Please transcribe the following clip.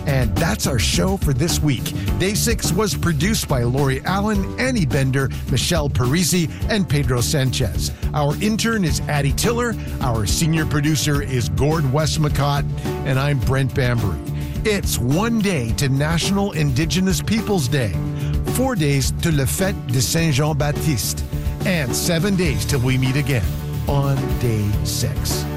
And that's our show for this week. Day 6 was produced by Lori Allen, Annie Bender, Michelle Parisi, and Pedro Sanchez. Our intern is Addie Tiller. Our senior producer is Gord Westmacott. And I'm Brent Bambury. It's one day to National Indigenous Peoples Day, 4 days to Le Fête de Saint-Jean-Baptiste, and 7 days till we meet again on Day 6.